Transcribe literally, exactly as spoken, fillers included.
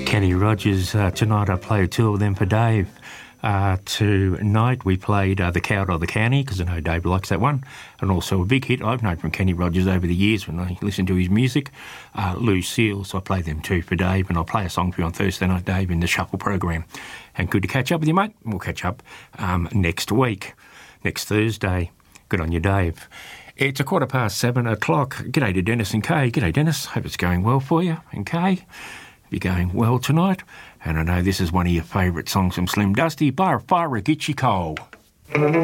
Kenny Rogers. Uh, tonight I play two of them for Dave. Uh, tonight we played uh, The Coward of the County, because I know Dave likes that one, and also a big hit I've known from Kenny Rogers over the years when I listen to his music, uh, Lucille. So I play them two for Dave, and I'll play a song for you on Thursday night, Dave, in the Shuffle program. And good to catch up with you, mate. We'll catch up um, next week, next Thursday. Good on you, Dave. It's a quarter past seven o'clock. G'day to Dennis and Kay. G'day, Dennis. Hope it's going well for you. And Kay, you're going well tonight. And I know this is one of your favourite songs from Slim Dusty, Bar Fire Gitchy Cole.